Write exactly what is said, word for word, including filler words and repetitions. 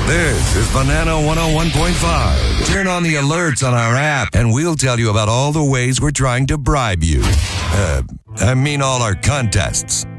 This is Banana one oh one point five. Turn on the alerts on our app, and we'll tell you about all the ways we're trying to bribe you. Uh, I mean all our contests.